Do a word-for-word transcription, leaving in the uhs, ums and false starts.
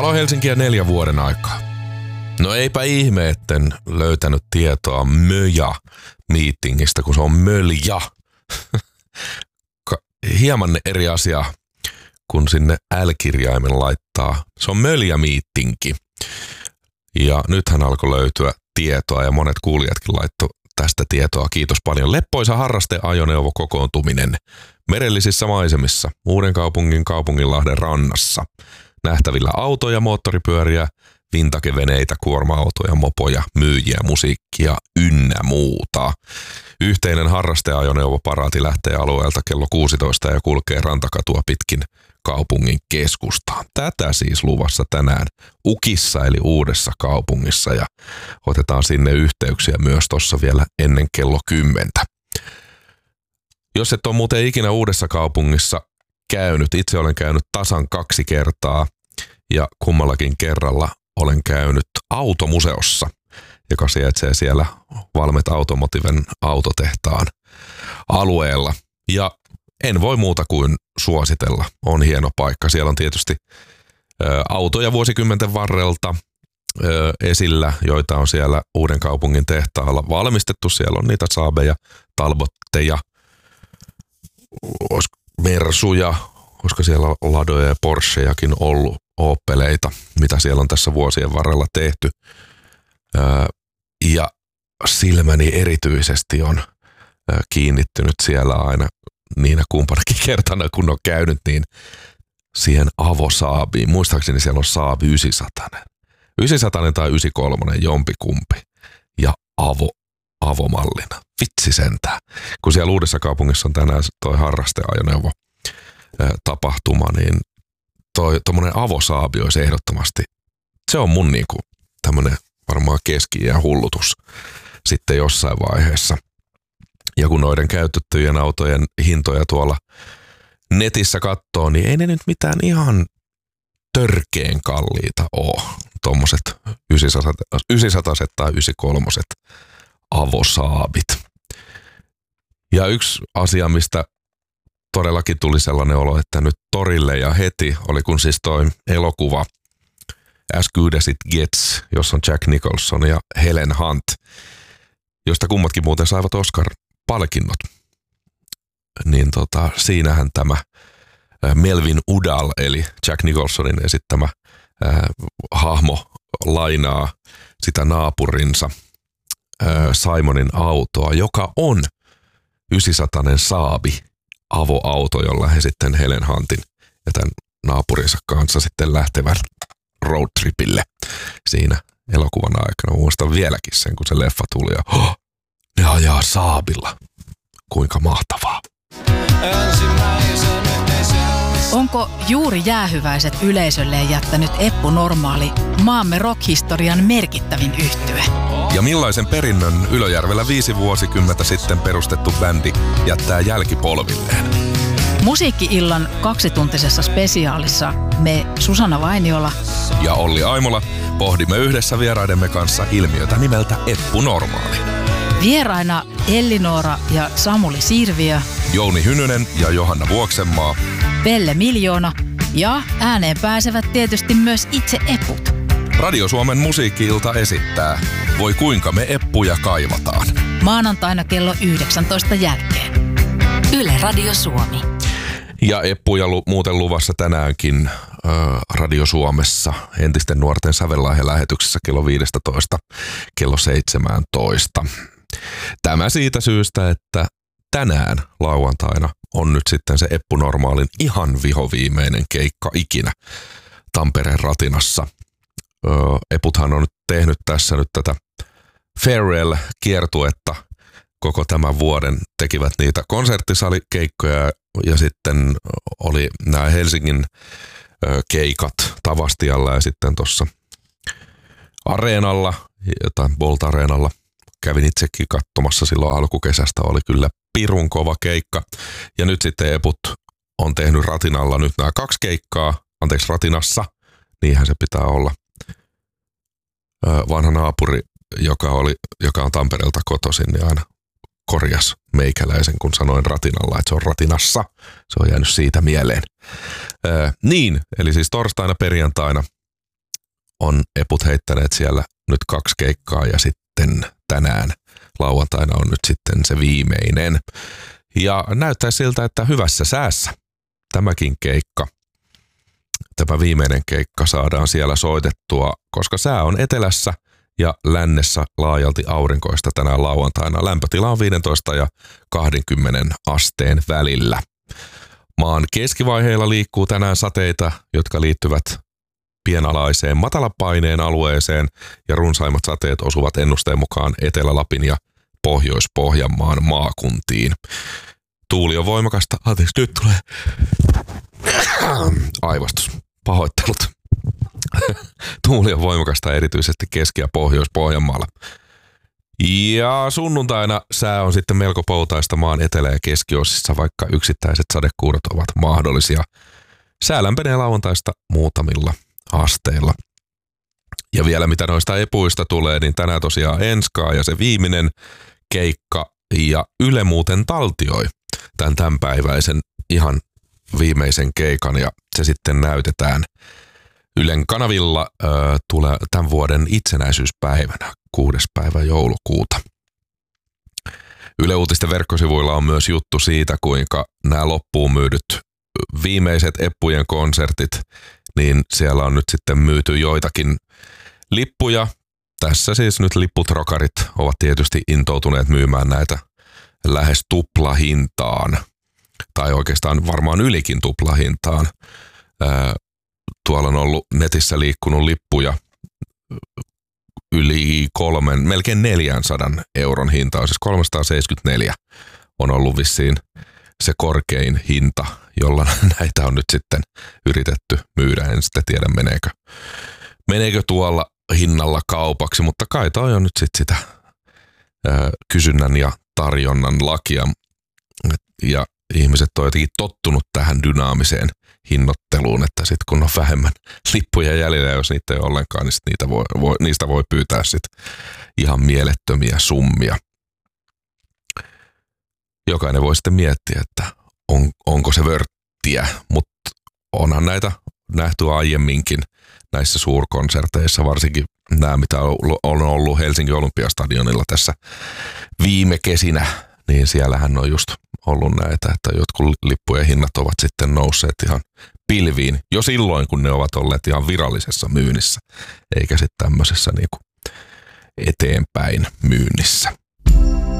Halo Helsinkiä neljän vuoden aikaa. No eipä ihme, etten löytänyt tietoa Möja-meetingistä, kun se on Mölja. Hieman eri asia, kun sinne L-kirjaimen laittaa. Se on Möljä-meetinki. Ja nythän alkoi löytyä tietoa ja monet kuulijatkin laittoi tästä tietoa. Kiitos paljon. Leppoisa harrasteajoneuvo kokoontuminen merellisissä maisemissa Uudenkaupungin Kaupunginlahden rannassa. Nähtävillä autoja, moottoripyöriä, vintageveneitä, kuorma-autoja, mopoja, myyjiä, musiikkia ynnä muuta. Yhteinen harrasteajoneuvo-paraati lähtee alueelta kello kuusitoista ja kulkee rantakatua pitkin kaupungin keskustaan. Tätä siis luvassa tänään Ukissa eli Uudessa kaupungissa ja otetaan sinne yhteyksiä myös tuossa vielä ennen kello kymmentä. Jos et ole muuten ikinä Uudessa kaupungissa käynyt, itse olen käynyt tasan kaksi kertaa ja kummallakin kerralla olen käynyt automuseossa, joka sijaitsee siellä Valmet Automotiven autotehtaan alueella. Ja en voi muuta kuin suositella. On hieno paikka. Siellä on tietysti ä, autoja vuosikymmenten varrelta ä, esillä, joita on siellä Uudenkaupungin tehtaalla valmistettu. Siellä on niitä Saabeja, Talbotteja, Mersuja, koska siellä on Ladoja ja Porschejakin ollut, Opeleita, mitä siellä on tässä vuosien varrella tehty. Ä, ja silmäni erityisesti on ä, kiinnittynyt siellä aina niinä kumpanakin kertana, kun on käynyt, niin siihen avosaabiin. Muistaakseni siellä on Saab yhdeksänsataa. yhdeksänsataa tai yhdeksänkymmentäkolme, jompikumpi. Ja avo, avomallina. Vitsi sentään. Kun siellä Uudessa kaupungissa on tänään toi harrasteajoneuvo ää, tapahtuma, niin toi tommonen avosaabi olisi ehdottomasti, se on mun niinku tämmönen varmaan keski-iän hullutus sitten jossain vaiheessa. Ja kun noiden käytettyjen autojen hintoja tuolla netissä katsoo, niin ei ne nyt mitään ihan törkeen kalliita ole. Tuommoiset yhdeksänsataa tai yhdeksänkymmentäkolme avosaabit. Ja yksi asia, mistä todellakin tuli sellainen olo, että nyt torille ja heti oli kun siis toi elokuva As Good As It Gets, jossa on Jack Nicholson ja Helen Hunt, josta kummatkin muuten saivat Oscar-palkinnot. Niin tota, siinähän tämä Melvin Udall, eli Jack Nicholsonin esittämä äh, hahmo lainaa sitä naapurinsa äh, Simonin autoa, joka on yhdeksänsatainen Saabi avoauto, jolla he sitten Helen Huntin ja tämän naapurinsa kanssa sitten lähtevät roadtripille siinä elokuvan aikana. Muistan vieläkin sen, kun se leffa tuli ja oh, ne ajaa Saabilla. Kuinka mahtavaa. Onko juuri jäähyväiset yleisölleen jättänyt Eppu Normaali maamme rock-historian merkittävin yhtye? Ja millaisen perinnön Ylöjärvellä viisi vuosikymmentä sitten perustettu bändi jättää jälkipolvilleen? Musiikki-illan kaksituntisessa spesiaalissa me Susanna Vainiola ja Olli Aimola pohdimme yhdessä vieraidemme kanssa ilmiötä nimeltä Eppu Normaali. Vieraina Ellinora ja Samuli Sirviö, Jouni Hynynen ja Johanna Vuoksenmaa, Pelle Miljoona ja ääneen pääsevät tietysti myös itse Eput. Radio Suomen musiikki-ilta esittää Voi kuinka me Eppuja kaivataan. Maanantaina kello yhdeksäntoista jälkeen. Yle Radio Suomi. Ja Eppuja lu- muuten luvassa tänäänkin äh, Radio Suomessa entisten nuorten sävellaihe-lähetyksessä kello viisitoista kello seitsemäntoista. Tämä siitä syystä, että tänään lauantaina on nyt sitten se Eppu Normaalin ihan vihoviimeinen keikka ikinä Tampereen Ratinassa. Öö, Eputhan on nyt tehnyt tässä nyt tätä Farewell-kiertuetta koko tämän vuoden. Tekivät niitä konserttisalikeikkoja ja sitten oli nämä Helsingin ö, keikat Tavastialla ja sitten tuossa Areenalla, tai Bolt Areenalla. Kävin itsekin katsomassa silloin alkukesästä, oli kyllä pirun kova keikka. Ja nyt sitten Eput on tehnyt Ratinalla nyt nämä kaksi keikkaa, anteeksi Ratinassa, niinhän se pitää olla. Vanha naapuri, joka, oli, joka on Tampereelta kotoisin, niin aina korjas meikäläisen, kun sanoin Ratinalla, että se on Ratinassa. Se on jäänyt siitä mieleen. Ää, niin, eli siis torstaina, perjantaina on eput heittäneet siellä nyt kaksi keikkaa ja sitten tänään lauantaina on nyt sitten se viimeinen. Ja näyttää siltä, että hyvässä säässä tämäkin keikka, tämä viimeinen keikka saadaan siellä soitettua, koska sää on etelässä ja lännessä laajalti aurinkoista tänään lauantaina. Lämpötila on viisitoista ja kaksikymmentä asteen välillä. Maan keskivaiheilla liikkuu tänään sateita, jotka liittyvät pienalaiseen matalapaineen alueeseen ja runsaimmat sateet osuvat ennusteen mukaan Etelä-Lapin ja Pohjois-Pohjanmaan maakuntiin. Tuuli on voimakasta. Anteeksi, nyt tulee aivastus. Pahoittelut. Tuuli on voimakasta erityisesti Keski- ja Pohjois-Pohjanmaalla. Ja sunnuntaina sää on sitten melko poutaista maan etelä- ja keskiosissa, vaikka yksittäiset sadekuurot ovat mahdollisia. Sää lämpenee lauantaista muutamilla asteilla. Ja vielä mitä noista epuista tulee, niin tänään tosiaan Enskaa ja se viimeinen keikka ja Yle muuten taltioi tämän tämänpäiväisen ihan viimeisen keikan ja se sitten näytetään Ylen kanavilla äh, tulee tämän vuoden itsenäisyyspäivänä, kuudes päivä joulukuuta. Yle Uutisten verkkosivuilla on myös juttu siitä, kuinka nämä loppuun myydyt viimeiset eppujen konsertit, niin siellä on nyt sitten myyty joitakin lippuja. Tässä siis nyt lipputrokarit ovat tietysti intoutuneet myymään näitä lähes tuplahintaan, tai oikeastaan varmaan ylikin tuplahintaan. Ää, tuolla on ollut netissä liikkunut lippuja yli kolmen, melkein neljänsadan euron hinta, on siis kolmesataaseitsemänkymmentäneljä on ollut vissiin se korkein hinta, jolla näitä on nyt sitten yritetty myydä. En sitten tiedä, meneekö, meneekö tuolla hinnalla kaupaksi, mutta kai toi on nyt sitten sitä ää, kysynnän ja tarjonnan lakia. Ja ihmiset on jotenkin tottunut tähän dynaamiseen hinnoitteluun, että sitten kun on vähemmän lippuja jäljellä, jos niitä ei ole ollenkaan, niin niitä voi, voi, niistä voi pyytää sitten ihan mielettömiä summia. Jokainen voi sitten miettiä, että on, onko se vörttiä, mutta onhan näitä nähty aiemminkin näissä suurkonserteissa, varsinkin nämä, mitä on ollut Helsingin Olympiastadionilla tässä viime kesinä, niin siellähän on just ollut näitä, että jotkut lippujen hinnat ovat sitten nousseet ihan pilviin jo silloin, kun ne ovat olleet ihan virallisessa myynnissä, eikä sitten tämmöisessä niinku eteenpäin myynnissä.